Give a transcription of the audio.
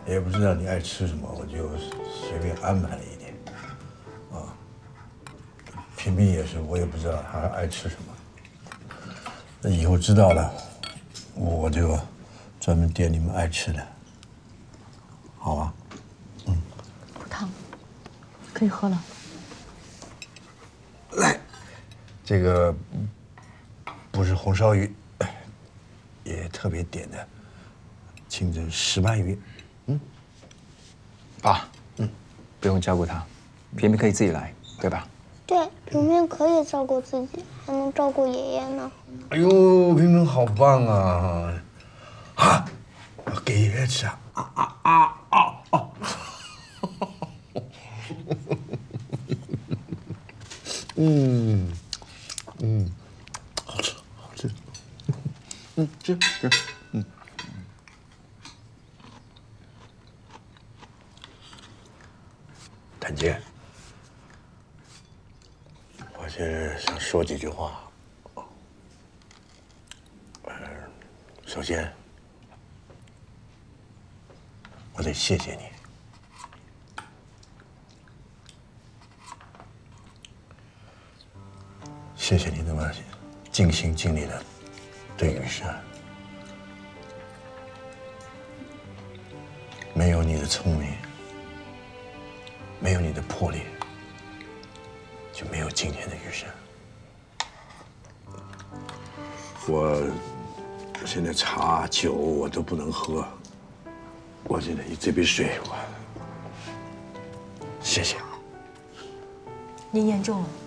也不知道你爱吃什么，我就随便安排了一点。啊，萍萍也是，我也不知道她爱吃什么。那以后知道了，我就专门点你们爱吃的，好吧？ 不烫，可以喝了。 来，这个不是红烧鱼，也特别点的清蒸石斑鱼。 爸，不用照顾他，萍萍可以自己来，对吧？ 对，萍萍可以照顾自己，还能照顾爷爷呢。 哎呦，萍萍好棒啊！啊，给爷爷吃啊！好吃，好吃。吃。谭杰，我现在想说几句话。首先，我得谢谢你。谢谢你那么尽心尽力的对雨山，没有你的聪明，没有你的魄力，就没有今天的雨山。我现在茶酒我都不能喝，我现在这杯水，谢谢。 您言重了。